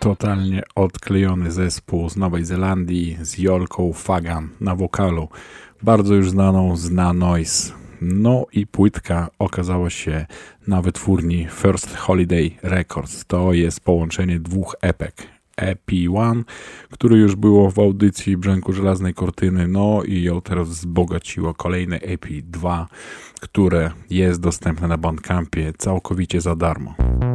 Totalnie odklejony zespół z Nowej Zelandii z Jolką Fagan na wokalu, bardzo już znaną z Na Noise. No i płytka okazała się na wytwórni First Holiday Records. To jest połączenie dwóch epek. EP1, który już było w audycji Brzęku Żelaznej Kortyny, no i ją teraz wzbogaciło kolejne EP2, które jest dostępne na Bandcampie całkowicie za darmo.